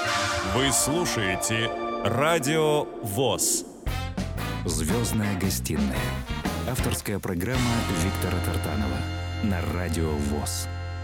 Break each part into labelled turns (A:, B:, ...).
A: Вы слушаете Радио ВОС.
B: «Звездная гостиная». Авторская программа Виктора Тартанова на Радио ВОС.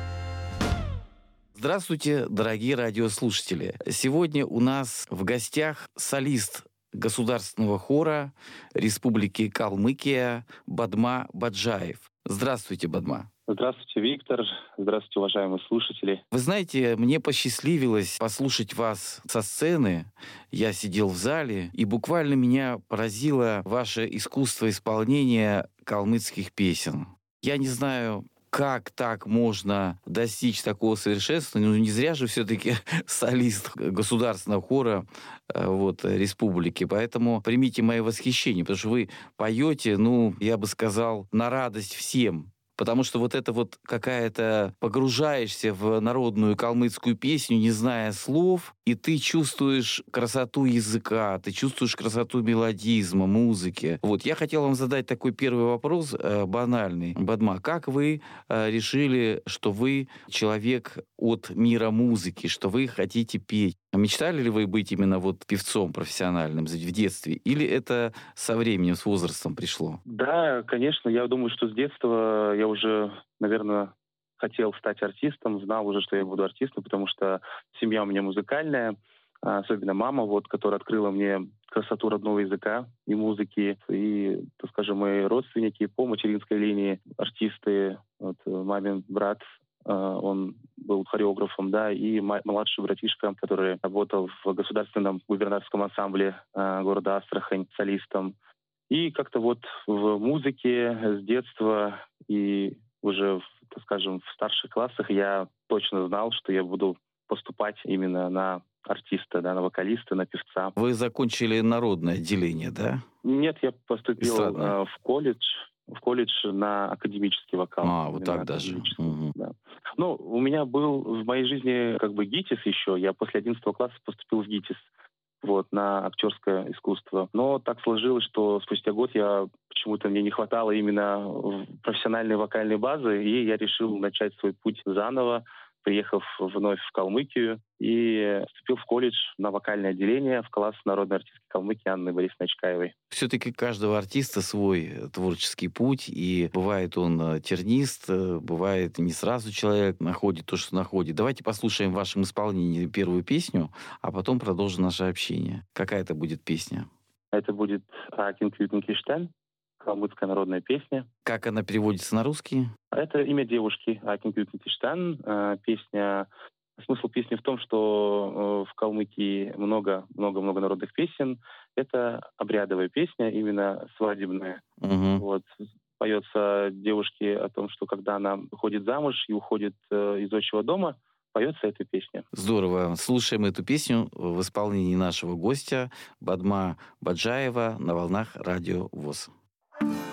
C: Здравствуйте, дорогие радиослушатели. Сегодня у нас в гостях солист Государственного хора Республики Калмыкия Бадма Баджаев. Здравствуйте, Бадма.
D: Здравствуйте, Виктор. Здравствуйте, уважаемые слушатели.
C: Вы знаете, мне посчастливилось послушать вас со сцены. Я сидел в зале, и буквально меня поразило ваше искусство исполнения калмыцких песен. Я не знаю, как так можно достичь такого совершенства? Ну, не зря же все-таки солист Государственного хора республики. Поэтому примите мое восхищение, потому что вы поете, я бы сказал, на радость всем. Потому что вот это вот какая-то погружаешься в народную калмыцкую песню, не зная слов, и ты чувствуешь красоту языка, ты чувствуешь красоту мелодизма, музыки. Я хотел вам задать такой первый вопрос, банальный. Бадма, как вы решили, что вы человек от мира музыки, что вы хотите петь? Мечтали ли вы быть именно певцом профессиональным в детстве? Или это со временем, с возрастом пришло?
D: Да, конечно. Я думаю, что с детства я уже, наверное, хотел стать артистом, знал уже, что я буду артистом, потому что семья у меня музыкальная, особенно мама, которая открыла мне красоту родного языка и музыки. И, так скажем, мои родственники по материнской линии, артисты, мамин брат, он был хореографом, и младший братишка, который работал в государственном губернаторском ансамбле города Астрахань солистом. И как-то в музыке с детства и уже, так скажем, в старших классах я точно знал, что я буду поступать именно на артиста, на вокалиста, на певца.
C: Вы закончили народное отделение, да?
D: Нет, я поступил в колледж на академический вокал.
C: Так даже. Угу.
D: Да. У меня был в моей жизни ГИТИС еще. Я после 11 класса поступил в ГИТИС на актерское искусство. Но так сложилось, что спустя год почему-то мне не хватало именно профессиональной вокальной базы, и я решил начать свой путь заново, приехав вновь в Калмыкию, и вступил в колледж на вокальное отделение в класс народной артистки Калмыкии Анны Борисовны Очкаевой.
C: Все-таки у каждого артиста свой творческий путь, и бывает он тернист, бывает не сразу человек находит то, что находит. Давайте послушаем в вашем исполнении первую песню, а потом продолжим наше общение. Какая это будет песня?
D: Это будет «Акин Кютин Киштен», калмыцкая народная песня.
C: Как она переводится на русский?
D: Это имя девушки, Акин Кютин Киштен. Смысл песни в том, что в Калмыкии много народных песен. Это обрядовая песня, именно свадебная.
C: Угу.
D: Поется девушке о том, что когда она выходит замуж и уходит из отчего дома, поется эта песня.
C: Здорово. Слушаем эту песню в исполнении нашего гостя Бадма Баджаева на волнах Радио ВОС.